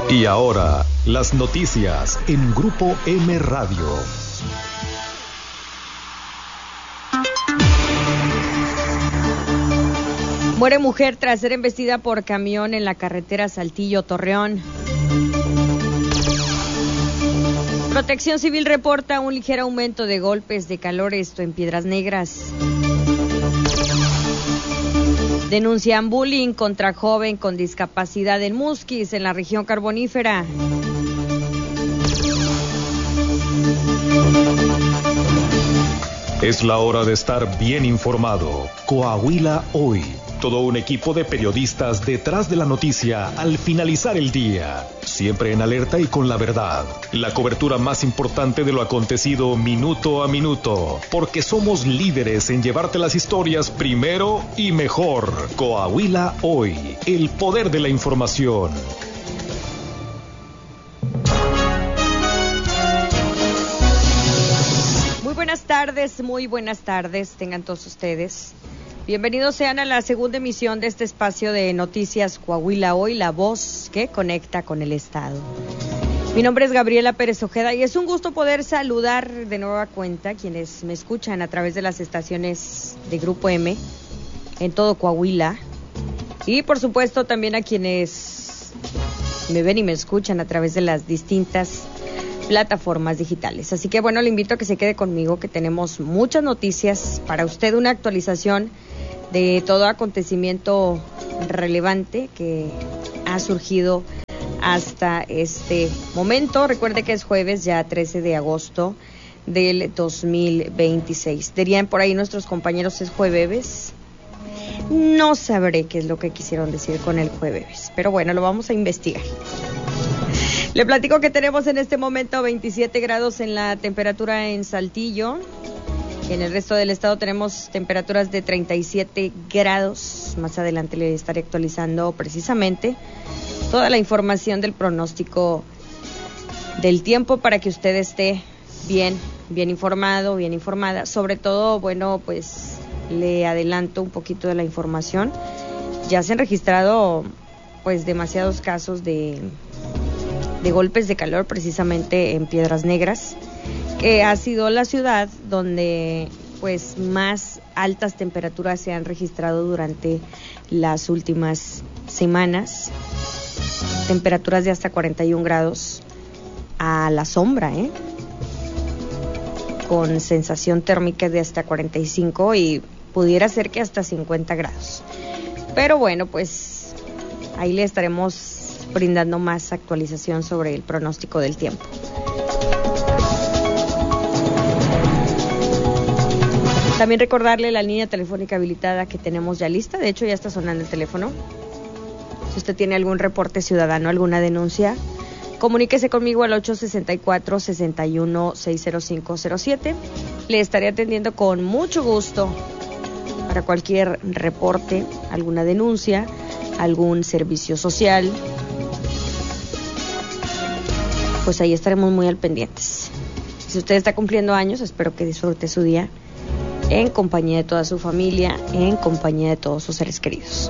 Y ahora, las noticias en Grupo M Radio. Muere mujer tras ser embestida por camión en la carretera Saltillo-Torreón. Protección Civil reporta un ligero aumento de golpes de calor, esto en Piedras Negras. Denuncian bullying contra joven con discapacidad en Musquis, en la región carbonífera. Es la hora de estar bien informado. Coahuila Hoy. Todo un equipo de periodistas detrás de la noticia al finalizar el día. Siempre en alerta y con la verdad. La cobertura más importante de lo acontecido minuto a minuto. Porque somos líderes en llevarte las historias primero y mejor. Coahuila Hoy. El poder de la información. Muy buenas tardes, tengan todos ustedes. Bienvenidos sean a la segunda emisión de este espacio de noticias Coahuila Hoy, la voz que conecta con el Estado. Mi nombre es Gabriela Pérez Ojeda y es un gusto poder saludar de nueva cuenta a quienes me escuchan a través de las estaciones de Grupo M en todo Coahuila y por supuesto también a quienes me ven y me escuchan a través de las distintas plataformas digitales. Así que bueno, le invito a que se quede conmigo, que tenemos muchas noticias para usted, una actualización de todo acontecimiento relevante que ha surgido hasta este momento. Recuerde que es jueves, ya 13 de agosto del 2026. Dirían por ahí nuestros compañeros, es jueves. No sabré qué es lo que quisieron decir con el jueves, pero bueno, lo vamos a investigar. Le platico que tenemos en este momento 27 grados en la temperatura en Saltillo. En el resto del estado tenemos temperaturas de 37 grados. Más adelante le estaré actualizando precisamente toda la información del pronóstico del tiempo para que usted esté bien informado, bien informada. Sobre todo, bueno, pues le adelanto un poquito de la información. Ya se han registrado pues demasiados casos de golpes de calor precisamente en Piedras Negras, que ha sido la ciudad donde pues más altas temperaturas se han registrado durante las últimas semanas. Temperaturas de hasta 41 grados a la sombra, con sensación térmica de hasta 45 y pudiera ser que hasta 50 grados. Pero bueno, pues ahí le estaremos brindando más actualización sobre el pronóstico del tiempo. También recordarle la línea telefónica habilitada que tenemos ya lista. De hecho, ya está sonando el teléfono. Si usted tiene algún reporte ciudadano, alguna denuncia, comuníquese conmigo al 864-61-60507. Le estaré atendiendo con mucho gusto para cualquier reporte, alguna denuncia, algún servicio social. Pues ahí estaremos muy al pendientes. Si usted está cumpliendo años, espero que disfrute su día en compañía de toda su familia, en compañía de todos sus seres queridos.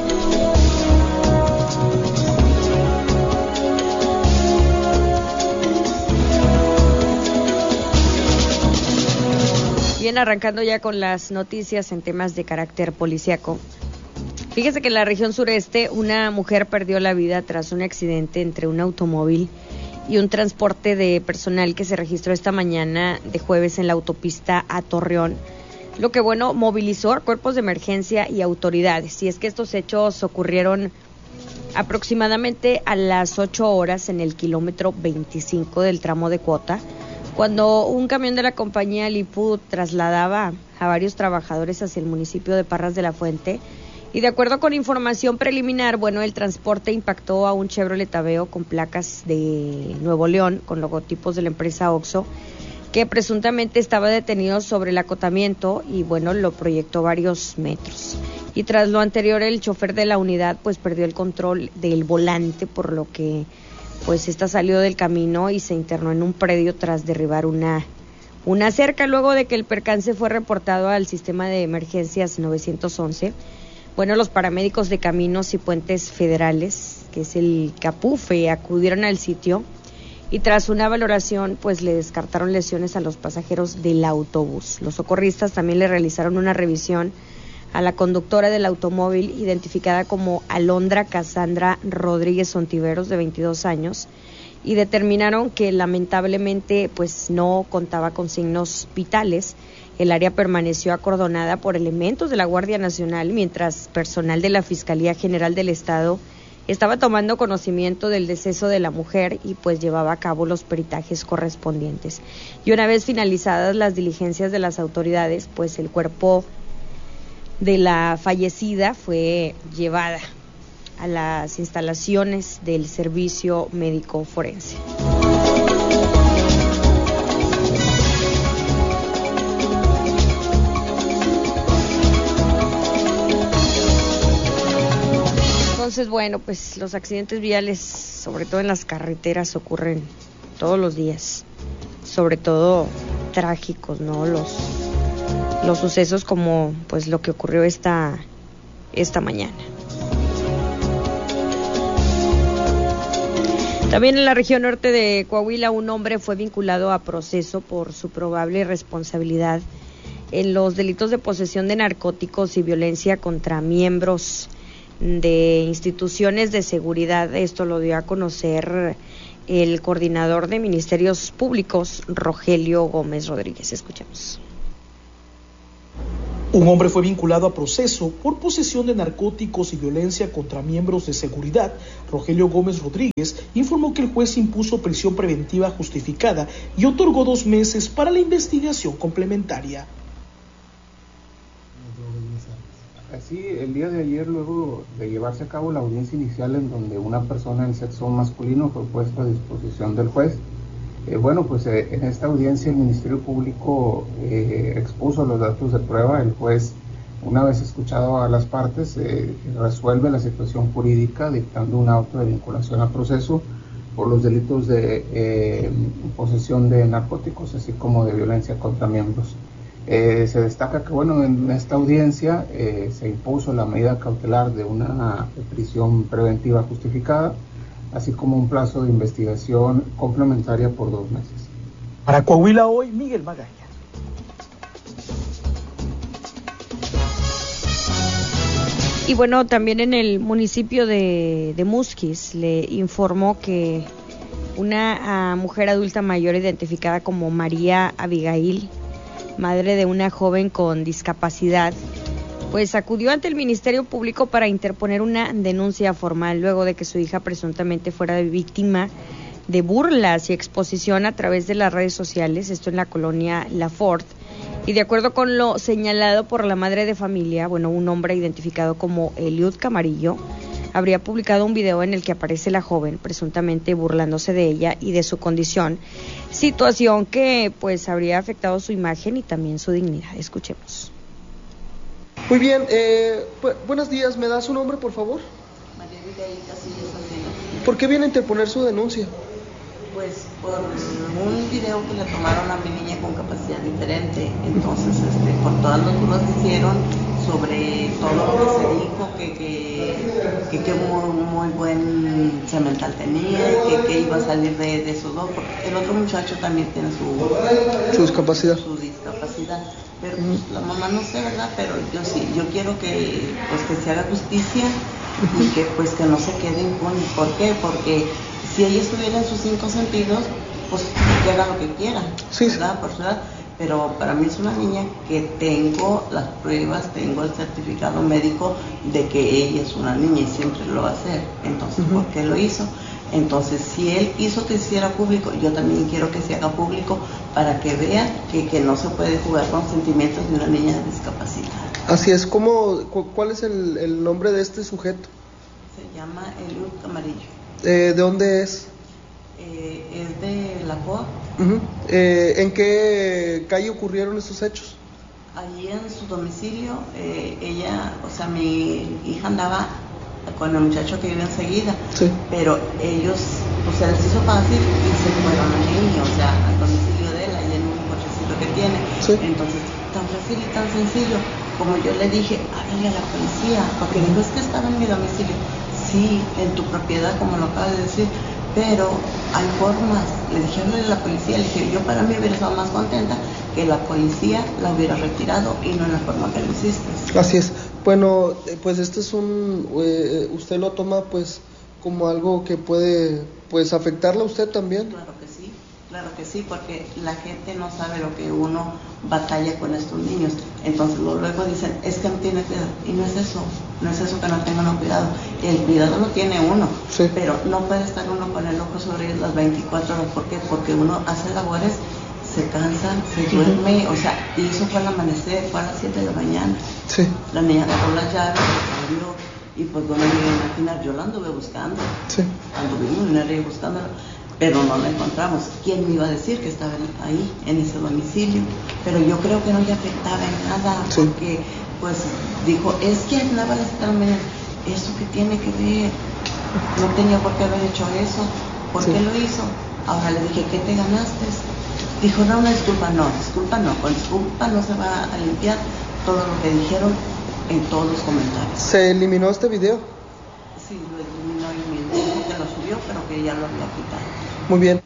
Bien, arrancando ya con las noticias en temas de carácter policíaco. Fíjese que en la región sureste una mujer perdió la vida tras un accidente entre un automóvil y un transporte de personal que se registró esta mañana de jueves en la autopista a Torreón, lo que bueno, movilizó a cuerpos de emergencia y autoridades. Y es que estos hechos ocurrieron aproximadamente a las 8 horas en el kilómetro 25 del tramo de Cuota, cuando un camión de la compañía Lipu trasladaba a varios trabajadores hacia el municipio de Parras de la Fuente. Y de acuerdo con información preliminar, bueno, el transporte impactó a un Chevrolet Aveo con placas de Nuevo León, con logotipos de la empresa Oxxo, que presuntamente estaba detenido sobre el acotamiento y, bueno, lo proyectó varios metros. Y tras lo anterior, el chofer de la unidad, pues, perdió el control del volante, por lo que, pues, esta salió del camino y se internó en un predio tras derribar una cerca. Luego de que el percance fue reportado al sistema de emergencias 911, bueno, los paramédicos de Caminos y Puentes Federales que es el Capufe, acudieron al sitio y tras una valoración pues le descartaron lesiones a los pasajeros del autobús. Los socorristas también le realizaron una revisión a la conductora del automóvil, identificada como Alondra Casandra Rodríguez Ontiveros, de 22 años, y determinaron que lamentablemente pues no contaba con signos vitales. El área permaneció acordonada por elementos de la Guardia Nacional, mientras personal de la Fiscalía General del Estado estaba tomando conocimiento del deceso de la mujer y pues llevaba a cabo los peritajes correspondientes. Y una vez finalizadas las diligencias de las autoridades, pues el cuerpo de la fallecida fue llevada a las instalaciones del Servicio Médico Forense. Entonces, bueno, pues los accidentes viales, sobre todo en las carreteras, ocurren todos los días, sobre todo trágicos, ¿no? Los sucesos como pues lo que ocurrió esta mañana. También en la región norte de Coahuila, un hombre fue vinculado a proceso por su probable responsabilidad en los delitos de posesión de narcóticos y violencia contra miembros de instituciones de seguridad. Esto lo dio a conocer el coordinador de Ministerios Públicos, Rogelio Gómez Rodríguez. Escuchamos. Un hombre fue vinculado a proceso por posesión de narcóticos y violencia contra miembros de seguridad. Rogelio Gómez Rodríguez informó que el juez impuso prisión preventiva justificada y otorgó 2 meses para la investigación complementaria. Sí, el día de ayer, luego de llevarse a cabo la audiencia inicial en donde una persona del sexo masculino fue puesta a disposición del juez, en esta audiencia el Ministerio Público expuso los datos de prueba. El juez, una vez escuchado a las partes, resuelve la situación jurídica dictando un auto de vinculación a proceso por los delitos de posesión de narcóticos, así como de violencia contra miembros. Se destaca que en esta audiencia se impuso la medida cautelar de una prisión preventiva justificada, así como un plazo de investigación complementaria por 2 meses. Para Coahuila Hoy, Miguel Magaña. Y bueno, también en el municipio de Musquis le informó que una mujer adulta mayor identificada como María Abigail, madre de una joven con discapacidad, pues acudió ante el Ministerio Público para interponer una denuncia formal luego de que su hija presuntamente fuera víctima de burlas y exposición a través de las redes sociales, esto en la colonia La Ford. Y de acuerdo con lo señalado por la madre de familia, un hombre identificado como Eliud Camarillo habría publicado un video en el que aparece la joven presuntamente burlándose de ella y de su condición, situación que pues habría afectado su imagen y también su dignidad. Escuchemos. Muy bien, buenos días, ¿me da su nombre, por favor? María Abigail Casillas Sandino. ¿Por qué viene a interponer su denuncia? Pues por un video que le tomaron a mi niña con capacidad diferente, entonces por todas las dudas que hicieron sobre todo lo que se dijo, que muy buen semental tenía, que iba a salir de su dos, porque el otro muchacho también tiene su discapacidad. Pero pues la mamá no sé, ¿verdad? Pero yo quiero que se haga justicia y que que no se quede impune. ¿Por qué? Porque si ella estuviera en sus 5 sentidos, pues que haga lo que quiera, sí, ¿verdad? Por su edad. Pero para mí es una niña que tengo las pruebas, tengo el certificado médico de que ella es una niña y siempre lo va a hacer. Entonces, ¿por qué lo hizo? Entonces, si él hizo que se hiciera público, yo también quiero que se haga público para que vean que no se puede jugar con sentimientos de una niña de discapacidad. Así es. ¿Cuál es el nombre de este sujeto? Se llama Eliud Camarillo. ¿De dónde es? Es de La Ford. ¿En qué calle ocurrieron estos hechos? Allí en su domicilio, mi hija andaba con el muchacho que vive enseguida, sí, pero ellos, se les hizo fácil y se fueron allí, al domicilio de él, ahí en un cochecito que tiene, sí. Entonces, tan fácil y tan sencillo, como yo le dije, háblale a la policía, porque dijo, es que estaba en mi domicilio. sí, en tu propiedad, como lo acabas de decir, pero hay formas. Le dijeron a la policía, le dije, yo para mí hubiera estado más contenta que la policía la hubiera retirado y no en la forma que lo hiciste. Así es. Bueno, pues este es usted lo toma pues como algo que puede pues afectarle a usted también. Claro que sí, porque la gente no sabe lo que uno batalla con estos niños. Entonces luego dicen, es que no tiene cuidado. Y no es eso que no tengan cuidado. El cuidado lo tiene uno, sí, pero no puede estar uno con el ojo sobre ellos las 24 horas. ¿Por qué? Porque uno hace labores, se cansa, se duerme, o sea, y eso fue al amanecer, fue a las 7 de la mañana. Sí. La niña agarró las llaves, abrió, y pues no me voy a imaginar, yo la anduve buscando. Sí. Anduvimos en el río buscándola, pero no la encontramos. ¿Quién me iba a decir que estaba ahí, en ese domicilio? Pero yo creo que no le afectaba en nada, sí, porque pues dijo, es que andaba también, ¿eso qué tiene que ver? No tenía por qué haber hecho eso. ¿Por qué lo hizo? Ahora le dije, ¿qué te ganaste? Dijo, no, disculpa no, con disculpa no se va a limpiar todo lo que dijeron en todos los comentarios. ¿Se eliminó este video? Sí, lo eliminó y me dijo que lo subió, pero que ya lo había quitado. Muy bien.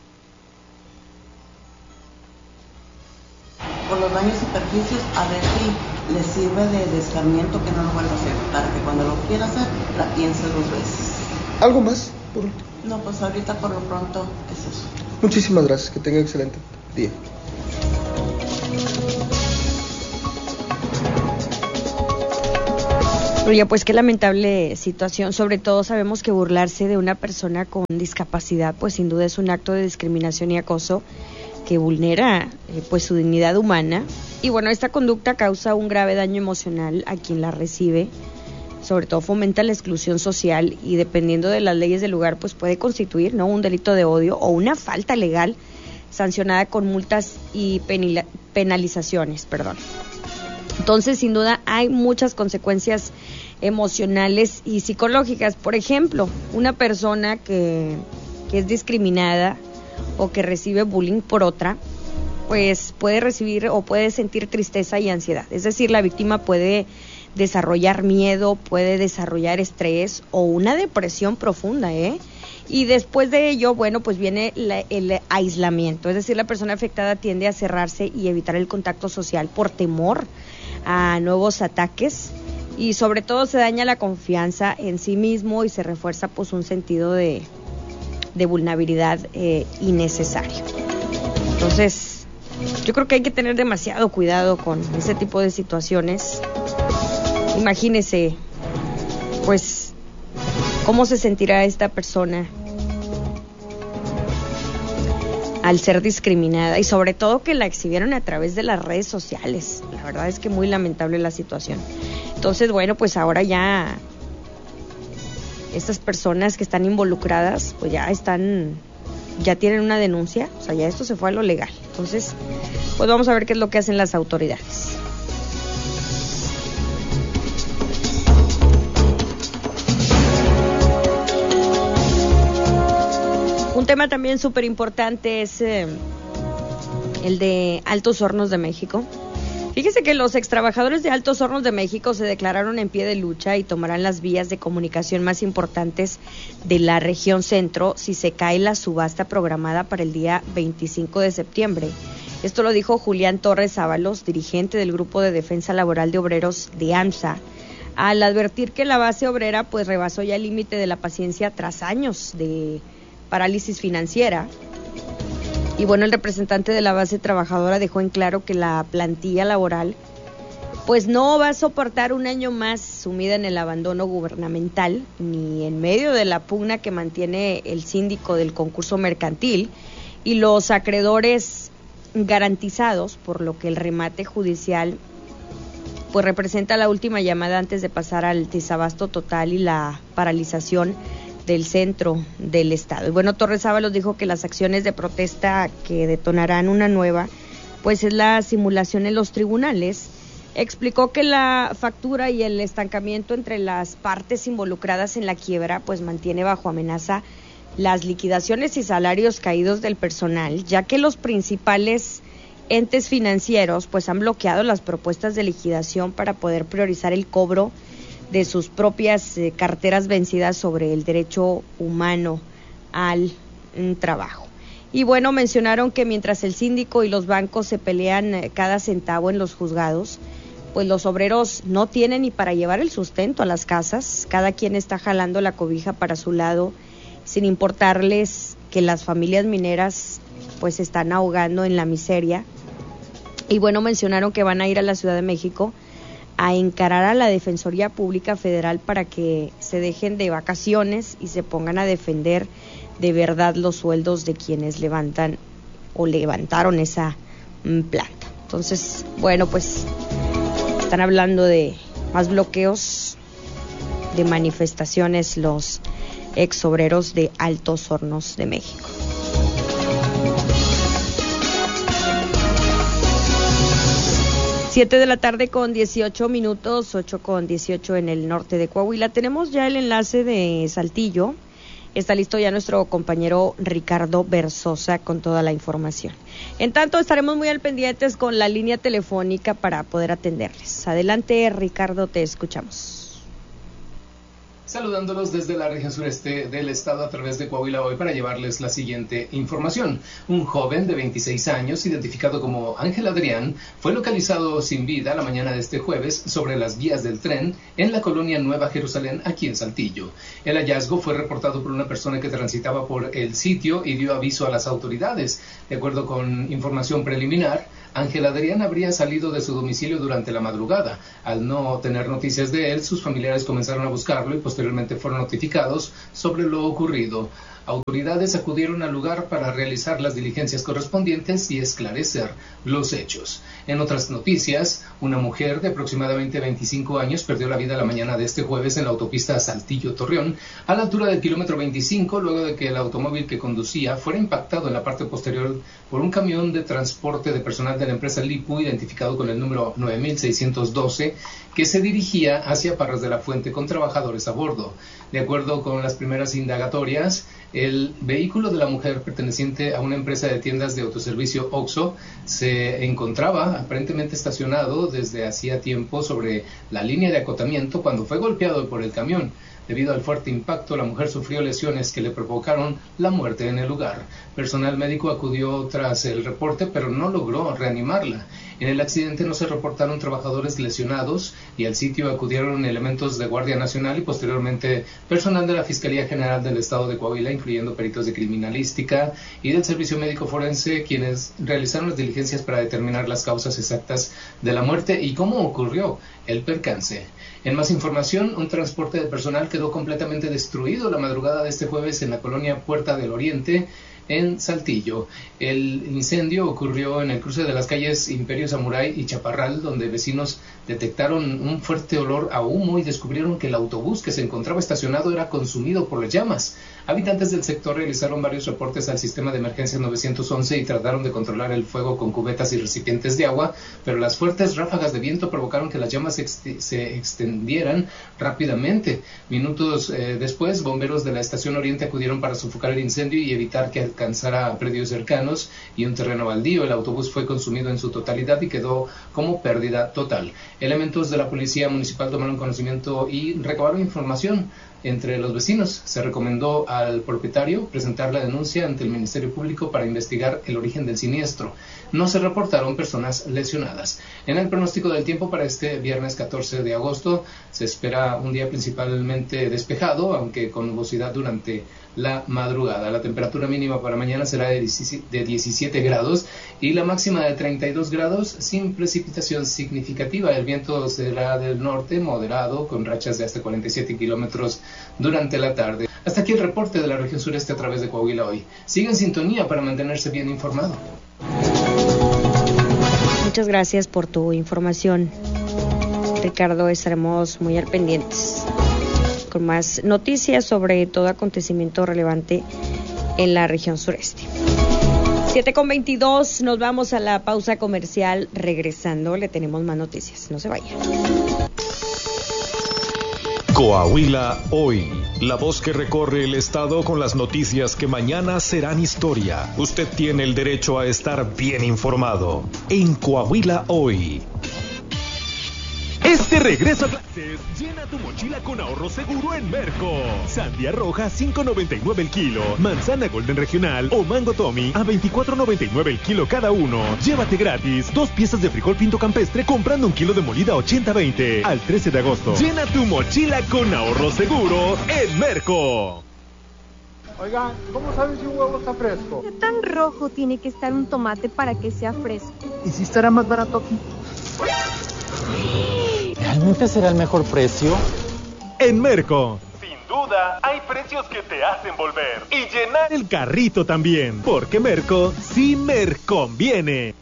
Por los daños y perjuicios, a ver si le sirve de escarmiento que no lo vuelva a hacer, para que cuando lo quiera hacer, la piense 2 veces. ¿Algo más? Por último. No, pues ahorita por lo pronto es eso. Muchísimas gracias, que tenga excelente día. Oye, pues qué lamentable situación. Sobre todo sabemos que burlarse de una persona con discapacidad, pues sin duda es un acto de discriminación y acoso que vulnera pues su dignidad humana. Y bueno, esta conducta causa un grave daño emocional a quien la recibe. Sobre todo fomenta la exclusión social y dependiendo de las leyes del lugar, pues puede constituir, ¿no?, un delito de odio o una falta legal sancionada con multas y penalizaciones, Entonces, sin duda, hay muchas consecuencias emocionales y psicológicas. Por ejemplo, una persona que es discriminada o que recibe bullying por otra, pues puede recibir o puede sentir tristeza y ansiedad. Es decir, la víctima puede desarrollar miedo, puede desarrollar estrés o una depresión profunda, Y después de ello, bueno, pues viene el aislamiento. Es decir, la persona afectada tiende a cerrarse y evitar el contacto social por temor a nuevos ataques y sobre todo se daña la confianza en sí mismo y se refuerza pues un sentido de vulnerabilidad innecesario. Entonces, yo creo que hay que tener demasiado cuidado con ese tipo de situaciones. Imagínese, pues, cómo se sentirá esta persona al ser discriminada y sobre todo que la exhibieron a través de las redes sociales. La verdad es que muy lamentable la situación. Entonces, bueno, pues ahora ya estas personas que están involucradas, pues ya tienen una denuncia, o sea, ya esto se fue a lo legal. Entonces, pues vamos a ver qué es lo que hacen las autoridades. Un tema también súper importante es el de Altos Hornos de México. Fíjese que los extrabajadores de Altos Hornos de México se declararon en pie de lucha y tomarán las vías de comunicación más importantes de la región centro si se cae la subasta programada para el día 25 de septiembre. Esto lo dijo Julián Torres Ábalos, dirigente del Grupo de Defensa Laboral de Obreros de AMSA, al advertir que la base obrera pues rebasó ya el límite de la paciencia tras años de parálisis financiera. Y bueno, el representante de la base trabajadora dejó en claro que la plantilla laboral pues no va a soportar un año más sumida en el abandono gubernamental, ni en medio de la pugna que mantiene el síndico del concurso mercantil y los acreedores garantizados, por lo que el remate judicial pues representa la última llamada antes de pasar al desabasto total y la paralización del centro del estado. Y bueno, Torres Ábalos dijo que las acciones de protesta que detonarán una nueva, pues es la simulación en los tribunales. Explicó que la factura y el estancamiento entre las partes involucradas en la quiebra, pues mantiene bajo amenaza las liquidaciones y salarios caídos del personal, ya que los principales entes financieros, pues han bloqueado las propuestas de liquidación para poder priorizar el cobro de sus propias carteras vencidas sobre el derecho humano al trabajo. Y bueno, mencionaron que mientras el síndico y los bancos se pelean cada centavo en los juzgados, pues los obreros no tienen ni para llevar el sustento a las casas. Cada quien está jalando la cobija para su lado, sin importarles que las familias mineras pues se están ahogando en la miseria. Y bueno, mencionaron que van a ir a la Ciudad de México a encarar a la Defensoría Pública Federal para que se dejen de vacaciones y se pongan a defender de verdad los sueldos de quienes levantan o levantaron esa planta. Entonces, bueno, pues están hablando de más bloqueos, de manifestaciones los ex obreros de Altos Hornos de México. Siete de la tarde con 18 minutos, 8:18 en el norte de Coahuila. Tenemos ya el enlace de Saltillo. Está listo ya nuestro compañero Ricardo Berzosa con toda la información. En tanto, estaremos muy al pendientes con la línea telefónica para poder atenderles. Adelante, Ricardo, te escuchamos. Saludándolos desde la región sureste del estado a través de Coahuila Hoy para llevarles la siguiente información. Un joven de 26 años, identificado como Ángel Adrián, fue localizado sin vida la mañana de este jueves sobre las vías del tren en la colonia Nueva Jerusalén, aquí en Saltillo. El hallazgo fue reportado por una persona que transitaba por el sitio y dio aviso a las autoridades. De acuerdo con información preliminar, Ángel Adrián habría salido de su domicilio durante la madrugada. Al no tener noticias de él, sus familiares comenzaron a buscarlo y posteriormente fueron notificados sobre lo ocurrido. Autoridades acudieron al lugar para realizar las diligencias correspondientes y esclarecer los hechos. En otras noticias, una mujer de aproximadamente 25 años perdió la vida la mañana de este jueves en la autopista Saltillo-Torreón, a la altura del kilómetro 25, luego de que el automóvil que conducía fuera impactado en la parte posterior por un camión de transporte de personal de la empresa Lipu, identificado con el número 9612, que se dirigía hacia Parras de la Fuente con trabajadores a bordo. De acuerdo con las primeras indagatorias, el vehículo de la mujer, perteneciente a una empresa de tiendas de autoservicio Oxxo, se encontraba aparentemente estacionado desde hacía tiempo sobre la línea de acotamiento cuando fue golpeado por el camión. Debido al fuerte impacto, la mujer sufrió lesiones que le provocaron la muerte en el lugar. Personal médico acudió tras el reporte, pero no logró reanimarla. En el accidente no se reportaron trabajadores lesionados y al sitio acudieron elementos de Guardia Nacional y posteriormente personal de la Fiscalía General del Estado de Coahuila, incluyendo peritos de criminalística y del Servicio Médico Forense, quienes realizaron las diligencias para determinar las causas exactas de la muerte y cómo ocurrió el percance. En más información, un transporte de personal quedó completamente destruido la madrugada de este jueves en la colonia Puerta del Oriente, en Saltillo. El incendio ocurrió en el cruce de las calles Imperio Samurai y Chaparral, donde vecinos detectaron un fuerte olor a humo y descubrieron que el autobús que se encontraba estacionado era consumido por las llamas. Habitantes del sector realizaron varios reportes al sistema de emergencia 911 y trataron de controlar el fuego con cubetas y recipientes de agua, pero las fuertes ráfagas de viento provocaron que las llamas se extendieran rápidamente. Minutos después, bomberos de la estación Oriente acudieron para sofocar el incendio y evitar que alcanzara predios cercanos y un terreno baldío. El autobús fue consumido en su totalidad y quedó como pérdida total. Elementos de la policía municipal tomaron conocimiento y recabaron información entre los vecinos. Se recomendó al propietario presentar la denuncia ante el Ministerio Público para investigar el origen del siniestro. No se reportaron personas lesionadas. En el pronóstico del tiempo para este viernes 14 de agosto se espera un día principalmente despejado, aunque con nubosidad durante la madrugada. La temperatura mínima para mañana será de 17 grados y la máxima de 32 grados sin precipitación significativa. El viento será del norte moderado con rachas de hasta 47 kilómetros durante la tarde. Hasta aquí el reporte de la región sureste a través de Coahuila Hoy. Siga en sintonía para mantenerse bien informado. Muchas gracias por tu información, Ricardo. Estaremos muy al pendientes con más noticias sobre todo acontecimiento relevante en la región sureste. 7:22, nos vamos a la pausa comercial. Regresando, le tenemos más noticias. No se vayan. Coahuila Hoy, la voz que recorre el estado con las noticias que mañana serán historia. Usted tiene el derecho a estar bien informado en Coahuila Hoy. Este regreso a clases, llena tu mochila con ahorro seguro en Merco. Sandía roja, $5.99 el kilo. Manzana Golden Regional o Mango Tommy a $24.99 el kilo cada uno. Llévate gratis 2 piezas de frijol pinto campestre comprando 1 kilo de molida 80-20. Al 13 de agosto. Llena tu mochila con ahorro seguro en Merco. Oigan, ¿cómo saben si un huevo está fresco? ¿Qué tan rojo tiene que estar un tomate para que sea fresco? ¿Y si estará más barato aquí? ¿Realmente será el mejor precio? En Merco. Sin duda, hay precios que te hacen volver. Y llenar el carrito también. Porque Merco sí me conviene.